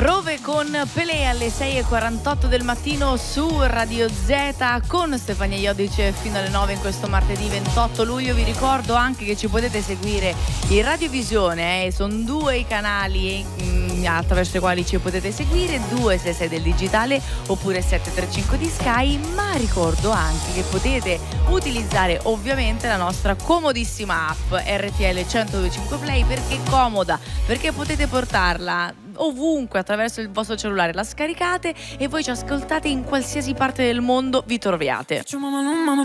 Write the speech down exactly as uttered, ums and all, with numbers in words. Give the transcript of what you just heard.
Rove con Pelé alle sei e quarantotto del mattino su Radio Z con Stefania Iodice fino alle nove in questo martedì ventotto luglio. Vi ricordo anche che ci potete seguire in radiovisione, eh, sono due i canali mh, attraverso i quali ci potete seguire, due se sei del digitale oppure sette tre cinque di Sky, ma ricordo anche che potete utilizzare ovviamente la nostra comodissima app R T L centodue e cinque Play. Perché comoda? Perché potete portarla ovunque attraverso il vostro cellulare, la scaricate e voi ci ascoltate in qualsiasi parte del mondo vi troviate.